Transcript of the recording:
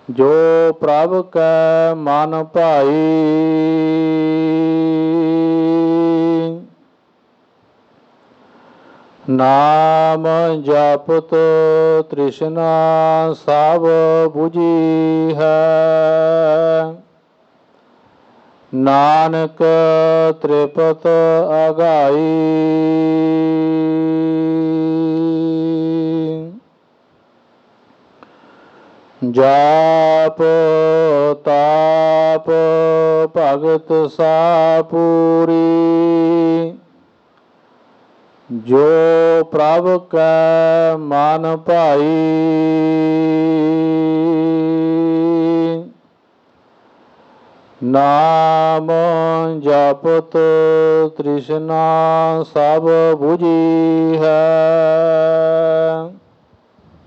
ਜੋ ਪ੍ਰਭ ਕੈ ਮਨ ਭਾਈ। ਨਾਮ ਜਪਤ ਤ੍ਰਿਸ਼ਨਾ ਸਭ ਬੁਝੀ ਹੈ। ਨਾਨਕ ਤ੍ਰਿਪਤ ਅਗਾਈ। ਜਾਪ ਤਾਪ ਭਗਤ ਸਾਪੂਰੀ। ਜੋ ਪ੍ਰਭ ਕੈ ਮਨ ਭਾਈ। ਨਾਮ ਜਪਤ ਤ੍ਰਿਸ਼ਨਾ ਸਭ ਬੁਝੀ ਹੈ।